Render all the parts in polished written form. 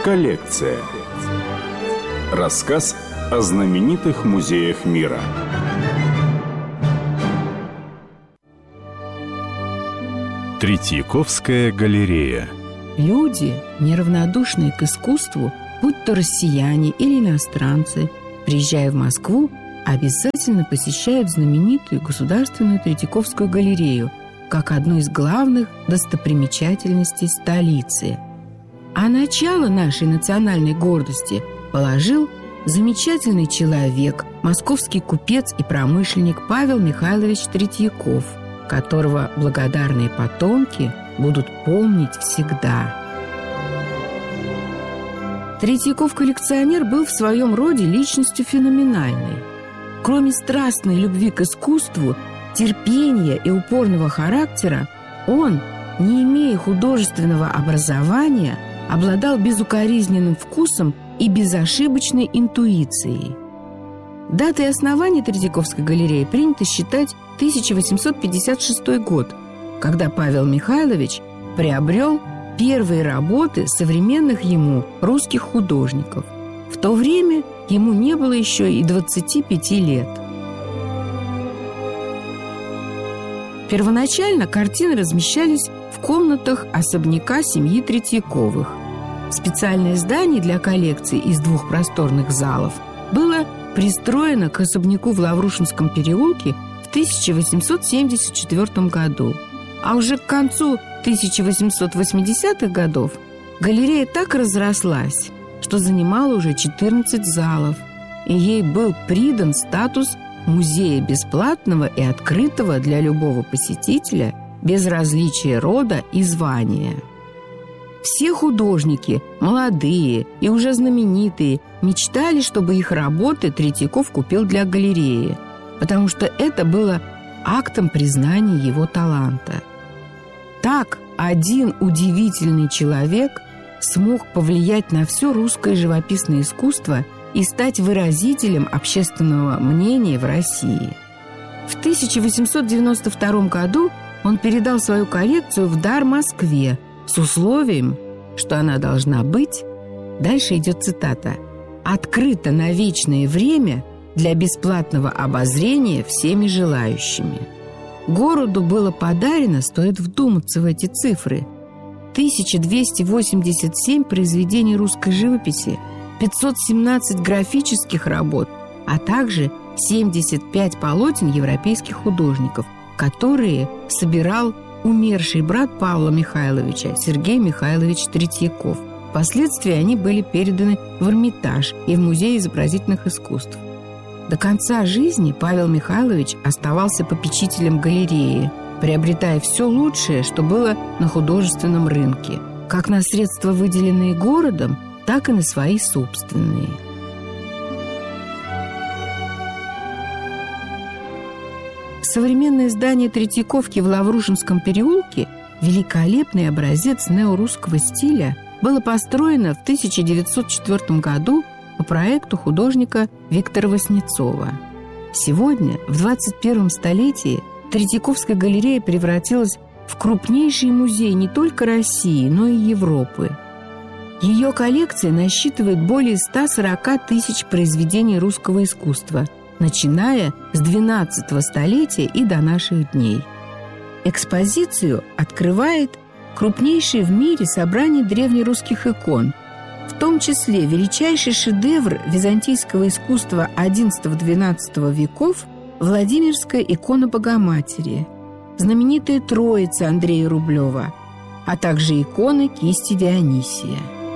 Коллекция. Рассказ о знаменитых музеях мира. Третьяковская галерея. Люди, неравнодушные к искусству, будь то россияне или иностранцы, приезжая в Москву, обязательно посещают знаменитую Государственную Третьяковскую галерею как одну из главных достопримечательностей столицы. А начало нашей национальной гордости положил замечательный человек, московский купец и промышленник Павел Михайлович Третьяков, которого благодарные потомки будут помнить всегда. Третьяков-коллекционер был в своем роде личностью феноменальной. Кроме страстной любви к искусству, терпения и упорного характера, он, не имея художественного образования, обладал безукоризненным вкусом и безошибочной интуицией. Датой основания Третьяковской галереи принято считать 1856 год, когда Павел Михайлович приобрел первые работы современных ему русских художников. В то время ему не было еще и 25 лет. Первоначально картины размещались в комнатах особняка семьи Третьяковых. Специальное здание для коллекции из 2 просторных залов было пристроено к особняку в Лаврушинском переулке в 1874 году. А уже к концу 1880-х годов галерея так разрослась, что занимала уже 14 залов, и ей был придан статус музея бесплатного и открытого для любого посетителя без различия рода и звания. Все художники, молодые и уже знаменитые, мечтали, чтобы их работы Третьяков купил для галереи, потому что это было актом признания его таланта. Так один удивительный человек смог повлиять на все русское живописное искусство и стать выразителем общественного мнения в России. В 1892 году он передал свою коллекцию в дар Москве с условием, что она должна быть, дальше идет цитата, «открыта на вечное время для бесплатного обозрения всеми желающими». Городу было подарено, стоит вдуматься в эти цифры, 1287 произведений русской живописи, 517 графических работ, а также 75 полотен европейских художников, которые собирал умерший брат Павла Михайловича Сергей Михайлович Третьяков. Впоследствии они были переданы в Эрмитаж и в Музей изобразительных искусств. До конца жизни Павел Михайлович оставался попечителем галереи, приобретая все лучшее, что было на художественном рынке, как на средства, выделенные городом, так и на свои собственные. Современное здание Третьяковки в Лаврушинском переулке, великолепный образец неорусского стиля, было построено в 1904 году по проекту художника Виктора Васнецова. Сегодня, в 21 столетии, Третьяковская галерея превратилась в крупнейший музей не только России, но и Европы. Ее коллекция насчитывает более 140 тысяч произведений русского искусства, начиная с XII столетия и до наших дней. Экспозицию открывает крупнейшее в мире собрание древнерусских икон, в том числе величайший шедевр византийского искусства XI-XII веков Владимирская икона Богоматери, знаменитая Троица Андрея Рублева, а также иконы кисти Дионисия.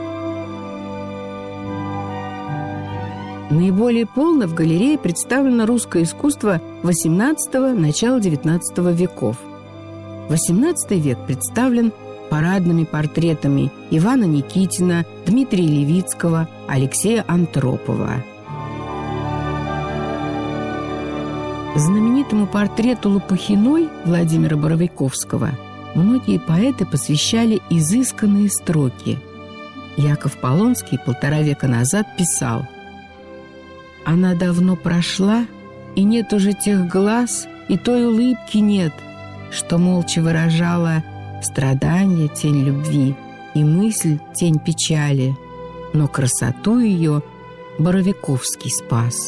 Наиболее полно в галерее представлено русское искусство XVIII – начала XIX веков. XVIII век представлен парадными портретами Ивана Никитина, Дмитрия Левицкого, Алексея Антропова. Знаменитому портрету Лопухиной Владимира Боровиковского многие поэты посвящали изысканные строки. Яков Полонский 1,5 века назад писал: «Она давно прошла, и нет уже тех глаз, и той улыбки нет, что молча выражала страдание, тень любви, и мысль, тень печали. но красоту ее Боровиковский спас.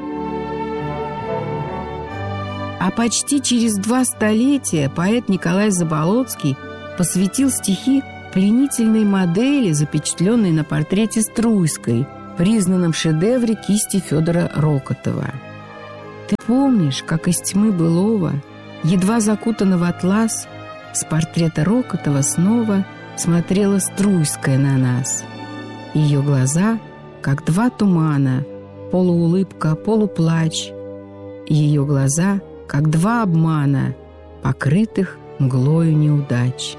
А почти через 2 столетия поэт Николай Заболоцкий посвятил стихи пленительной модели, запечатленной на портрете Струйской, признанном шедевре кисти Федора Рокотова. Ты помнишь, как из тьмы былого, едва закутана в атлас, с портрета Рокотова снова смотрела Струйская на нас. Ее глаза, как 2 тумана, полуулыбка, полуплач. Ее глаза, как 2 обмана, покрытых мглою неудач.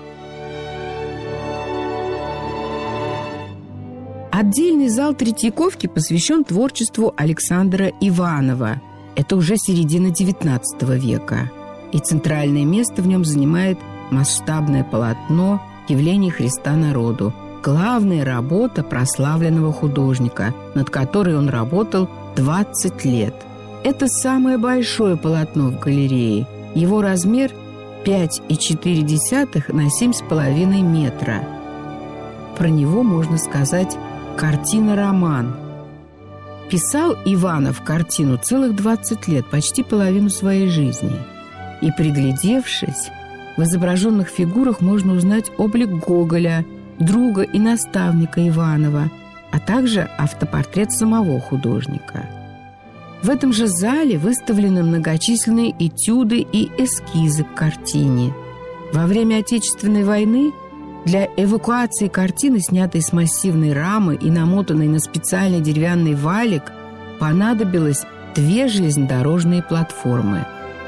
Отдельный зал Третьяковки посвящен творчеству Александра Иванова. Это уже середина XIX века. И центральное место в нем занимает масштабное полотно «Явление Христа народу», главная работа прославленного художника, над которой он работал 20 лет. Это самое большое полотно в галерее. Его размер 5,4 на 7,5 метра. Про него можно сказать «картина-роман». Писал Иванов картину целых 20 лет, почти половину своей жизни. И, приглядевшись, в изображенных фигурах можно узнать облик Гоголя, друга и наставника Иванова, а также автопортрет самого художника. В этом же зале выставлены многочисленные этюды и эскизы к картине. Во время Отечественной войны для эвакуации картины, снятой с массивной рамы и намотанной на специальный деревянный валик, понадобилось 2 железнодорожные платформы.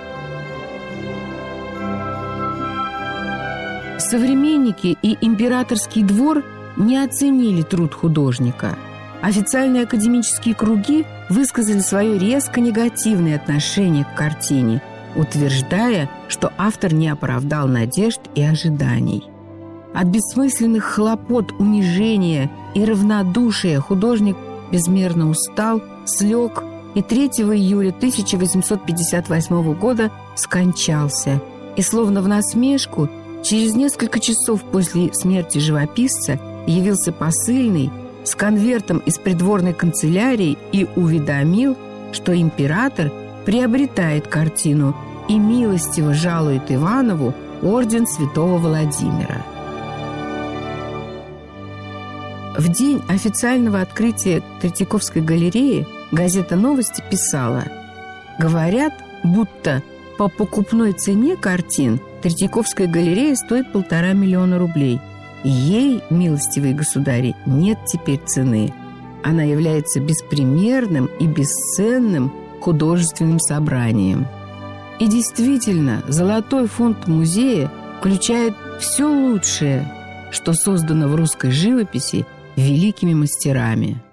Современники и императорский двор не оценили труд художника. Официальные академические круги высказали свое резко негативное отношение к картине, утверждая, что автор не оправдал надежд и ожиданий. От бессмысленных хлопот, унижения и равнодушия художник безмерно устал, слег и 3 июля 1858 года скончался. И словно в насмешку, через несколько часов после смерти живописца явился посыльный с конвертом из придворной канцелярии и уведомил, что император приобретает картину и милостиво жалует Иванову орден Святого Владимира. В день официального открытия Третьяковской галереи газета «Новости» писала: «Говорят, будто по покупной цене картин Третьяковская галерея стоит 1,5 миллиона рублей. Ей, милостивые государи, нет теперь цены. Она является беспримерным и бесценным художественным собранием». И действительно, золотой фонд музея включает все лучшее, что создано в русской живописи великими мастерами.